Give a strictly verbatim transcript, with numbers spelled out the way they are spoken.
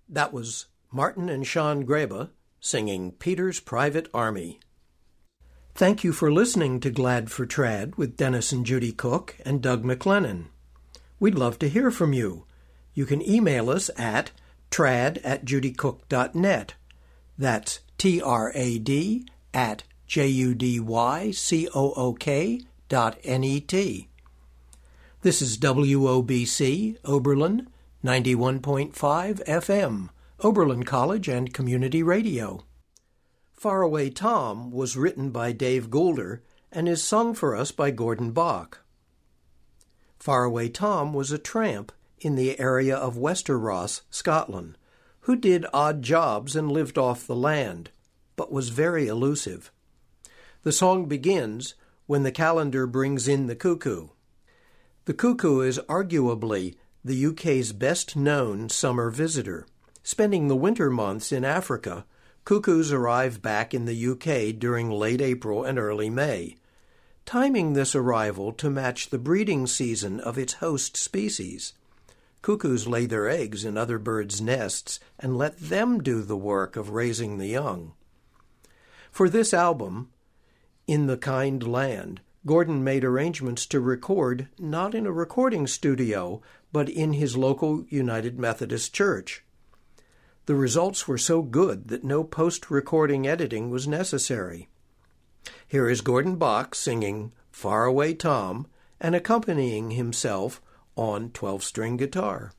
That was Martin and Sean Greba singing Peter's Private Army. Thank you for listening to Glad for Trad with Dennis and Judy Cook and Doug McLennan. We'd love to hear from you. You can email us at trad at judycook dot net. That's T R A D at J U D Y C O O K dot N E T. This is W O B C, Oberlin, ninety-one point five F M, Oberlin College and Community Radio. Faraway Tom was written by Dave Goulder and is sung for us by Gordon Bach. Faraway Tom was a tramp in the area of Westeros, Scotland, who did odd jobs and lived off the land, but was very elusive. The song begins when the calendar brings in the cuckoo. The cuckoo is arguably the U K's best-known summer visitor. Spending the winter months in Africa, cuckoos arrive back in the U K during late April and early May, timing this arrival to match the breeding season of its host species. Cuckoos lay their eggs in other birds' nests and let them do the work of raising the young. For this album, In the Kind Land, Gordon made arrangements to record not in a recording studio, but in his local United Methodist Church. The results were so good that no post-recording editing was necessary. Here is Gordon Bach singing Faraway Tom and accompanying himself on twelve-string guitar.